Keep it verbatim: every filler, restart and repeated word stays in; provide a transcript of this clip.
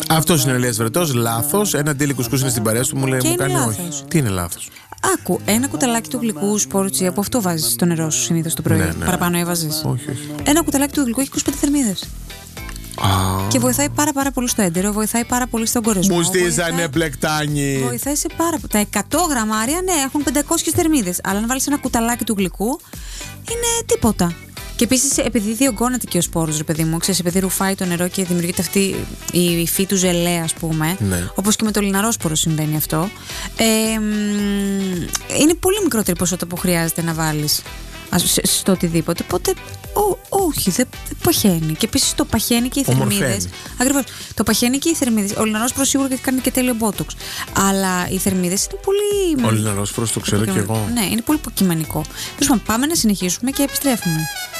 Αυτός είναι ο Ηλίας Βρετός, λάθος. Ένα ντίλι κουσκούς είναι στην παρέα του, μου λέει, Και μου είναι κάνει λάθος. όχι. Τι είναι λάθος? Άκου, ένα κουταλάκι του γλυκού σπόρτσι, από αυτό βάζεις στο νερό σου συνήθως το πρωί. Ναι, ναι. Παραπάνω έβαζες. Όχι, όχι. Ένα κουταλάκι του γλυκού έχει είκοσι πέντε θερμίδες. Α, Και βοηθάει πάρα, πάρα πολύ στο έντερο, βοηθάει πάρα πολύ στον κορεσμό. μου στήσανε βοηθάει- πλεκτάνι. Βοηθάει σε πάρα πολύ. Τα εκατό γραμμάρια, ναι, έχουν πεντακόσιες θερμίδες. Αλλά αν βάλεις ένα κουταλάκι του γλυκού, είναι τίποτα. Και επίσης, επειδή διωγγώνεται και ο σπόρος, ρε παιδί μου, ξέρεις, επειδή ρουφάει το νερό και δημιουργείται αυτή η υφή του ζελέ, ας πούμε. Ναι. Όπως και με το λιναρόσπορο συμβαίνει αυτό. Ε, μ, είναι πολύ μικρότερη ποσότητα που χρειάζεται να βάλεις στο οτιδήποτε. Οπότε, ό, όχι, δεν δε παχαίνει. Και επίσης το παχαίνει και οι θερμίδες. Ομορφαίνει. Ακριβώς. Το παχαίνει και οι θερμίδες. Ο λιναρόσπορος σίγουρα γιατί κάνει και τέλειο μπότοξ. Αλλά οι θερμίδες είναι πολύ. Ο λιναρόσπορος το ξέρω κι εγώ. Ναι, είναι πολύ υποκειμενικό. Τέλος πάντων, πάμε να συνεχίσουμε και επιστρέφουμε.